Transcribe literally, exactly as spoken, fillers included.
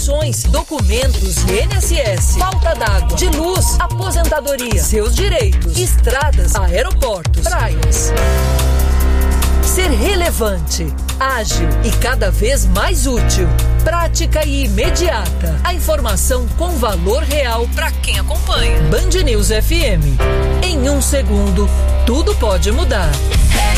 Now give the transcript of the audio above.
pensões, documentos, I N S S, falta d'água, de luz, aposentadoria, seus direitos, estradas, aeroportos, praias. Ser relevante, ágil e cada vez mais útil. Prática e imediata. A informação com valor real para quem acompanha. Band News F M. Em um segundo, tudo pode mudar.